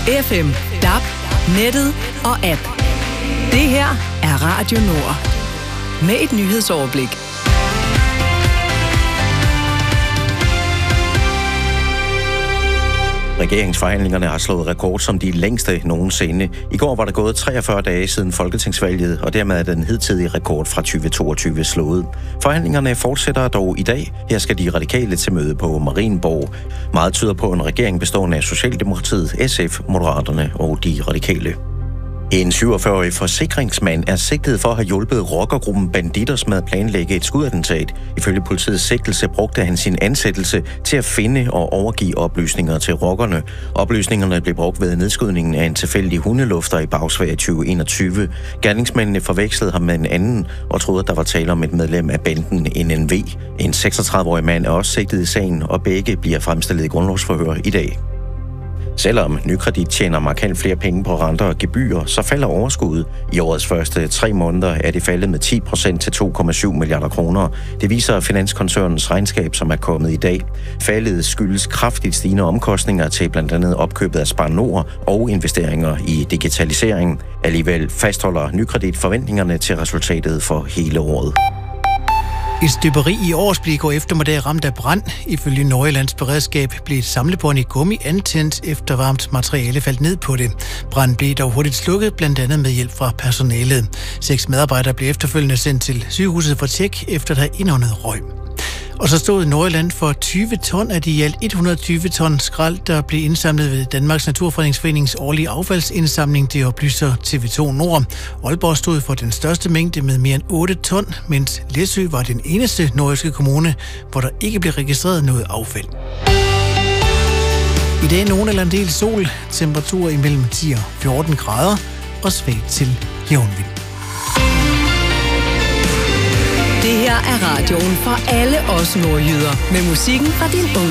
FM, DAB, nettet og app. Det her er Radio Nord. Med et nyhedsoverblik. Regeringsforhandlingerne har slået rekord som de længste nogensinde. I går var der gået 43 dage siden folketingsvalget, og dermed er den hidtidige rekord fra 2022 slået. Forhandlingerne fortsætter dog i dag. Her skal de radikale til møde på Marienborg. Meget tyder på en regering bestående af Socialdemokratiet, SF, Moderaterne og de radikale. En 47-årig forsikringsmand er sigtet for at have hjulpet rockergruppen Bandidos med at planlægge et skudattentat. Ifølge politiets sigtelse brugte han sin ansættelse til at finde og overgive oplysninger til rockerne. Oplysningerne blev brugt ved nedskydningen af en tilfældig hundelufter i Bagsværd i 2021. Gerningsmændene forvekslede ham med en anden og troede, at der var tale om et medlem af banden NNV. En 36-årig mand er også sigtet i sagen, og begge bliver fremstillet i grundlovsforhør i dag. Selvom Nykredit tjener markant flere penge på renter og gebyrer, så falder overskuddet. I årets første 3 måneder er det faldet med 10% til 2,7 milliarder kroner. Det viser finanskoncernens regnskab, som er kommet i dag. Faldet skyldes kraftigt stigende omkostninger til blandt andet opkøbet af Spar Nord og investeringer i digitalisering. Alligevel fastholder Nykredit forventningerne til resultatet for hele året. Et støberi i Årsblik går eftermiddag ramt af brand. Ifølge Nordjyllands beredskab blev et samlebånd i gummi antændt, efter varmt materiale faldt ned på det. Branden blev dog hurtigt slukket, blandt andet med hjælp fra personalet. 6 medarbejdere blev efterfølgende sendt til sygehuset for tjek, efter der indåndet røg. Og så stod Nordjylland for 20 ton af de i alt 120 ton skrald, der blev indsamlet ved Danmarks Naturfredningsforenings årlige affaldsindsamling, det oplyser TV2 Nord. Aalborg stod for den største mængde med mere end 8 ton, mens Læsø var den eneste nordjyske kommune, hvor der ikke blev registreret noget affald. I dag nogen eller en del sol, temperaturer imellem 10 og 14 grader og svagt til jævnvind. Det her er radioen for alle os nordjyder med musikken fra din